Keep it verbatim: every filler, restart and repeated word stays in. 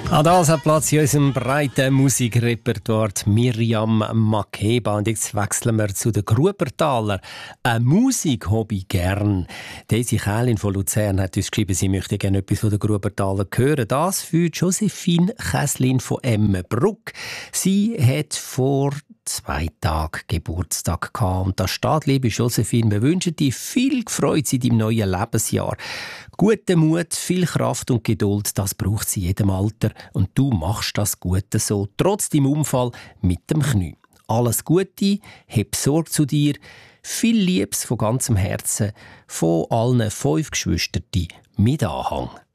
An das hat Platz in unserem breiten Musikrepertoire Miriam Makeba. Und jetzt wechseln wir zu den Grubertaler. Ein Musikhobby gern. Daisy Kählin von Luzern hat uns geschrieben, sie möchte gerne etwas von den Grubertaler hören. Das für Josephine Käslin von Emmenbruck. Sie hat vor zwei Tagen Geburtstag gehabt. Und da steht, liebe Josephine, wir wünschen dir viel Freude in deinem neuen Lebensjahr. Guten Mut, viel Kraft und Geduld, das braucht sie in jedem Alter. Und du machst das Gute so, trotz deinem Unfall mit dem Knie. Alles Gute, hab Sorge zu dir, viel Liebes von ganzem Herzen von allen fünf Geschwistern mit Anhang.